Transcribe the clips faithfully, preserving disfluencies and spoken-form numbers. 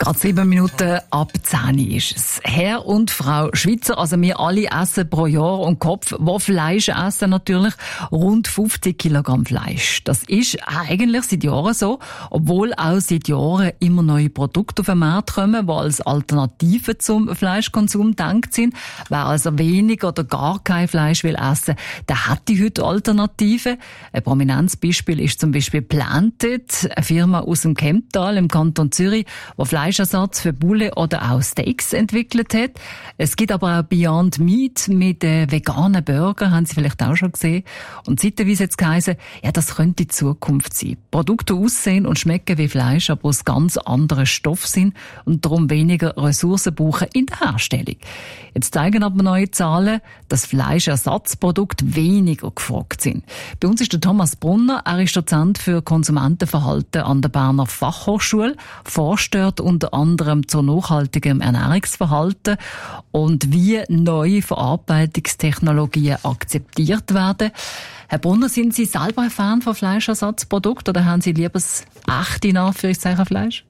Gerade sieben Minuten ab zehn ist es. Herr und Frau Schweizer, also wir alle essen pro Jahr und Kopf, wo Fleisch essen natürlich, rund fünfzig Kilogramm Fleisch. Das ist eigentlich seit Jahren so, obwohl auch seit Jahren immer neue Produkte auf den Markt kommen, die als Alternative zum Fleischkonsum gedacht sind. Wer also wenig oder gar kein Fleisch will essen, der hat die heute Alternative. Ein prominentes Beispiel ist zum Beispiel Planted, eine Firma aus dem Kemptal im Kanton Zürich, die Fleischersatz für Bulle oder auch Steaks entwickelt hat. Es gibt aber auch Beyond Meat mit äh, veganen Burger, haben Sie vielleicht auch schon gesehen. Und zeitweise jetzt geheißen, ja, das könnte die Zukunft sein. Produkte aussehen und schmecken wie Fleisch, aber aus ganz anderen Stoffen sind und darum weniger Ressourcen brauchen in der Herstellung. Jetzt zeigen aber neue Zahlen, dass Fleischersatzprodukte weniger gefragt sind. Bei uns ist der Thomas Brunner, er ist Dozent für Konsumentenverhalten an der Berner Fachhochschule, forscht dort unter anderem zu nachhaltigem Ernährungsverhalten und wie neue Verarbeitungstechnologien akzeptiert werden. Herr Brunner, sind Sie selber ein Fan von Fleischersatzprodukten oder haben Sie lieber das echte, in Anführungszeichen, Fleisch?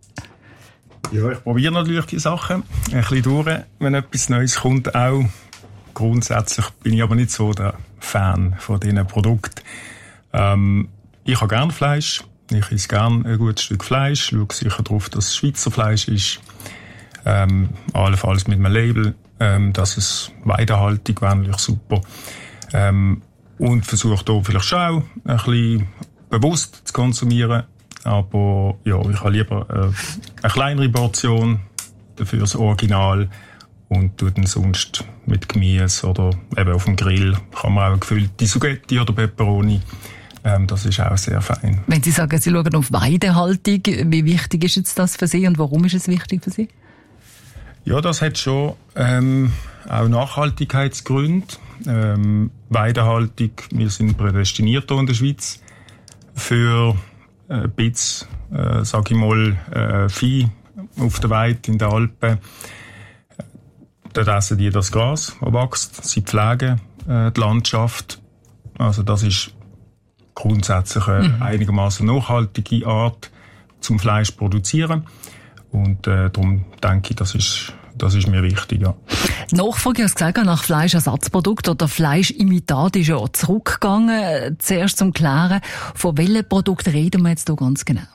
Ja, ich probiere natürlich die Sachen ein bisschen durch, wenn etwas Neues kommt auch. Grundsätzlich bin ich aber nicht so der Fan von diesen Produkten. Ähm, ich habe gerne Fleisch. Ich esse gerne ein gutes Stück Fleisch. Schaue sicher darauf, dass es Schweizer Fleisch ist. Ähm, allenfalls mit einem Label. Ähm, dass es weidehaltig wäre natürlich super. Ähm, und versuche hier vielleicht schon auch ein bisschen bewusst zu konsumieren. Aber ja, ich habe lieber äh, eine kleinere Portion, dafür das Original. Und tue dann sonst mit Gemüse oder eben auf dem Grill kann man auch gefüllte Spaghetti oder Peperoni. Ähm, das ist auch sehr fein. Wenn Sie sagen, Sie schauen auf Weidehaltung, wie wichtig ist jetzt das für Sie und warum ist es wichtig für Sie? Ja, das hat schon ähm, auch Nachhaltigkeitsgründe. Ähm, Weidehaltung, wir sind prädestiniert hier in der Schweiz für ein bisschen, äh, sag ich mal, äh, Vieh auf der Weide in den Alpen. Dort essen die das Gras, das wächst. Sie pflegen äh, die Landschaft. Also das ist grundsätzlich eine mhm. einigermaßen nachhaltige Art zum Fleisch produzieren. Und äh, darum denke ich, das ist, das ist mir wichtig. Ja. Die Nachfrage, ich gesagt, nach Fleischersatzprodukt oder Fleischimitat ist ja auch zurückgegangen. Zuerst zum Klären, von welchen Produkten reden wir jetzt hier ganz genau?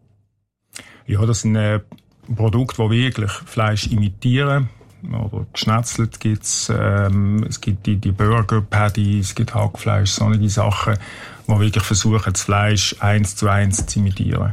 Ja, das sind äh, Produkte, die wirklich Fleisch imitieren. Oder geschnetzelt gibt's, ähm, es gibt die, die Burger Patty, es gibt Hackfleisch, solche Sachen, die wirklich versuchen, das Fleisch eins zu eins zu imitieren.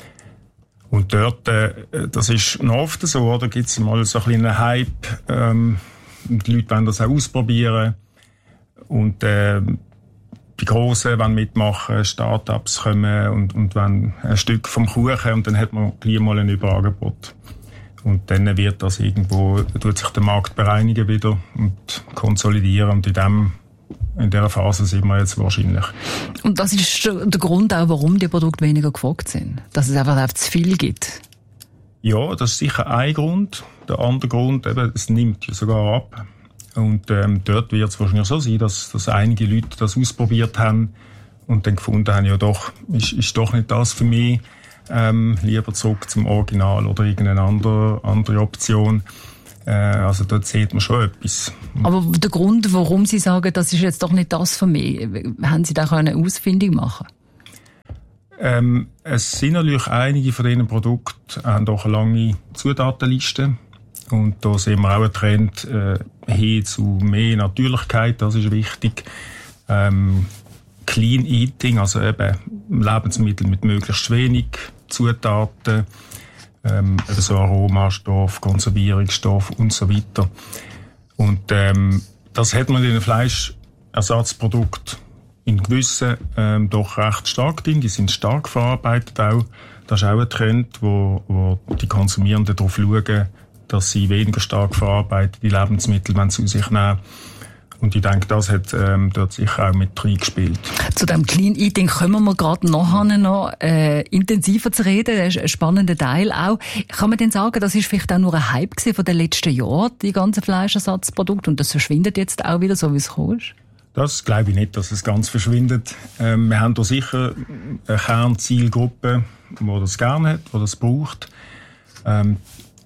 Und dort, äh, das ist noch oft so, oder? Gibt's mal so ein bisschen einen Hype, ähm, und die Leute wollen das auch ausprobieren. Und, äh, die Grossen wollen mitmachen, Start-ups kommen und, und wollen ein Stück vom Kuchen und dann hat man gleich mal ein Überangebot. Und dann wird das irgendwo, tut sich der Markt bereinigen wieder und konsolidieren. Und in dem, in dieser Phase sind wir jetzt wahrscheinlich. Und das ist der Grund auch, warum die Produkte weniger gefragt sind? Dass es einfach zu viel gibt? Ja, das ist sicher ein Grund. Der andere Grund, eben, es nimmt ja sogar ab. Und ähm, dort wird es wahrscheinlich so sein, dass, dass einige Leute das ausprobiert haben und dann gefunden haben, ja doch, ist, ist doch nicht das für mich. Ähm, lieber zurück zum Original oder irgendeine andere, andere Option. Äh, also dort sieht man schon etwas. Aber der Grund, warum Sie sagen, das ist jetzt doch nicht das für mich, haben Sie da eine Ausfindung machen? Ähm, es sind natürlich einige von diesen Produkten haben doch eine lange Zutatenliste. Und da sehen wir auch einen Trend äh, hin zu mehr Natürlichkeit, das ist wichtig. Ähm, Clean Eating, also eben Lebensmittel mit möglichst wenig Zutaten, ähm, eben so Aromastoff, Konservierungsstoff und so weiter. Und ähm, das hat man in den Fleischersatzprodukten in gewissen ähm, doch recht stark drin. Die sind stark verarbeitet auch. Das ist auch ein Trend, wo, wo die Konsumierenden darauf schauen, dass sie weniger stark verarbeitete Lebensmittel zu sich nehmen. Und ich denke, das hat ähm, dort sicher auch mit reingespielt. Zu dem Clean Eating kommen wir gerade nachher noch äh, intensiver zu reden. Das ist ein spannender Teil auch. Kann man denn sagen, das ist vielleicht auch nur ein Hype gewesen von den letzten Jahren, die ganzen Fleischersatzprodukte, und das verschwindet jetzt auch wieder, so wie es gekommen ist? Das glaube ich nicht, dass es ganz verschwindet. Ähm, wir haben da sicher eine Kernzielgruppe, die das gerne hat, die das braucht. Ähm,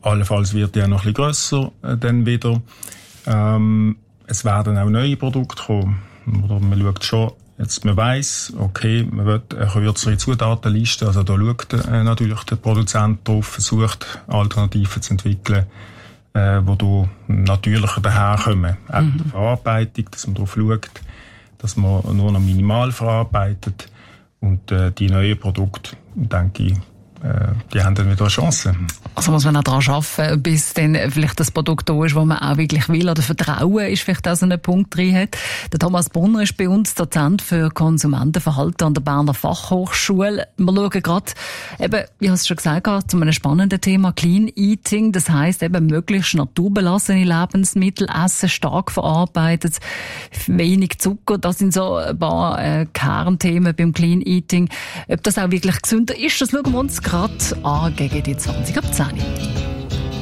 Allenfalls wird die auch noch ein bisschen grösser äh, dann wieder. Ähm, es werden auch neue Produkte kommen. Oder man schaut schon, jetzt man weiss, okay, man will eine kürzere Zutatenliste, also da schaut äh, natürlich der Produzent drauf, versucht Alternativen zu entwickeln, äh, die da natürlicher daherkommen. Auch mhm. die Verarbeitung, dass man darauf schaut, dass man nur noch minimal verarbeitet. Und äh, die neuen Produkte, denke ich, äh, die haben dann wieder eine Chance. Also muss man auch daran arbeiten, bis dann vielleicht das Produkt da ist, das man auch wirklich will. Oder Vertrauen ist vielleicht auch so ein Punkt drin hat. Der Thomas Brunner ist bei uns Dozent für Konsumentenverhalten an der Berner Fachhochschule. Wir schauen gerade, eben, wie hast du schon gesagt, zu einem spannenden Thema Clean Eating. Das heisst eben möglichst naturbelassene Lebensmittel essen, stark verarbeitet, wenig Zucker. Das sind so ein paar äh, Kernthemen beim Clean Eating. Ob das auch wirklich gesünder ist, das schauen wir uns gerade an gegen die zwanzig ab zehn.